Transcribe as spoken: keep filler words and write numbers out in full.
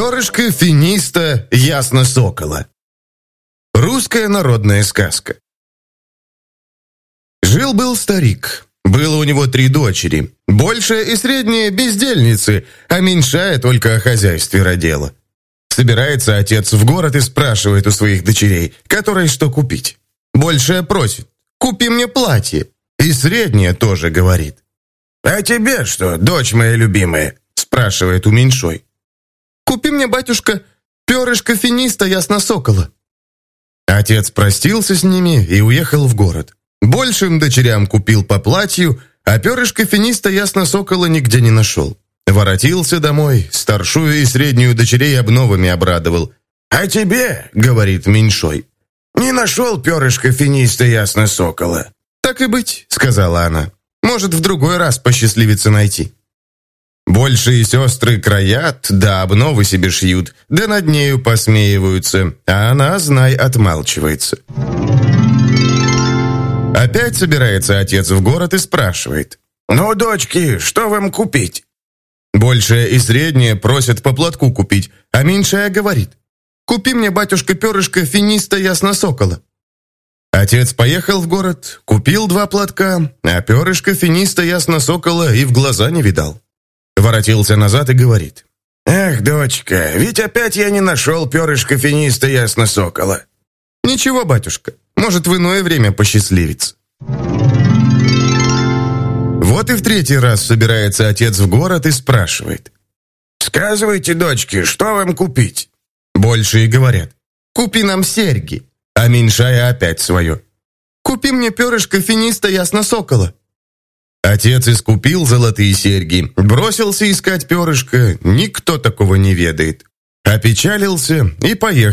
Перышко финиста ясно сокола. Русская народная сказка. Жил-был старик. Было у него три дочери. Большая и средняя бездельницы, а меньшая только о хозяйстве родила. Собирается отец в город и спрашивает у своих дочерей, которой что купить. Большая просит: «Купи мне платье». И средняя тоже говорит: «А тебе что, дочь моя любимая?» спрашивает у меньшой. «Купи мне, батюшка, перышко финиста ясно сокола». Отец простился с ними и уехал в город. Большим дочерям купил по платью, а перышко финиста ясно сокола нигде не нашел. Воротился домой, старшую и среднюю дочерей обновами обрадовал. «А тебе, — говорит меньшой, — не нашел перышко финиста ясно сокола». «Так и быть, — сказала она, — может, в другой раз посчастливится найти». Большие сестры краят, да обновы себе шьют, да над нею посмеиваются, а она, знай, отмалчивается. Опять собирается отец в город и спрашивает: «Ну, дочки, что вам купить?» Большая и средняя просят по платку купить, а меньшая говорит: «Купи мне, батюшка, перышко финиста ясно сокола». Отец поехал в город, купил два платка, а перышко финиста ясно сокола и в глаза не видал. Воротился назад и говорит: «Эх, дочка, ведь опять я не нашел перышко финиста ясно сокола». «Ничего, батюшка, может, в иное время посчастливится». Вот и в третий раз собирается отец в город и спрашивает: «Сказывайте, дочки, что вам купить?» Большие говорят: «Купи нам серьги», а меньшая опять свое: «Купи мне перышко финиста ясно сокола». Отец искупил золотые серьги, бросился искать перышко, никто такого не ведает. Опечалился и поехал